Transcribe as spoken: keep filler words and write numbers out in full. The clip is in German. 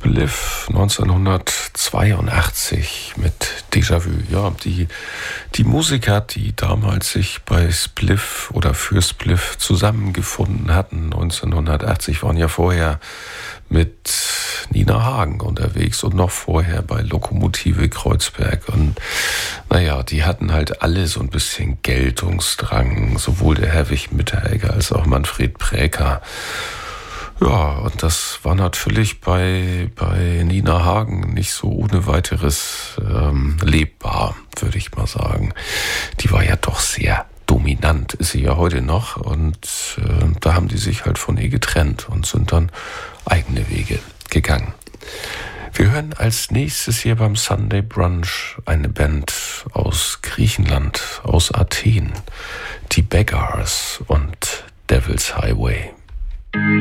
Spliff neunzehnhundertzweiundachtzig mit Déjà-vu. Ja, die, die Musiker, die damals sich bei Spliff oder für Spliff zusammengefunden hatten, neunzehnhundertachtzig, waren ja vorher mit Nina Hagen unterwegs und noch vorher bei Lokomotive Kreuzberg. Und naja, die hatten halt alle so ein bisschen Geltungsdrang, sowohl der Herwig Mitteregger als auch Manfred Präker. Ja, und das war natürlich bei, bei Nina Hagen nicht so ohne weiteres ähm, lebbar, würde ich mal sagen. Die war ja doch sehr dominant, ist sie ja heute noch. Und äh, da haben die sich halt von ihr getrennt und sind dann eigene Wege gegangen. Wir hören als nächstes hier beim Sunday Brunch eine Band aus Griechenland, aus Athen, die Beggars und Devil's Highway.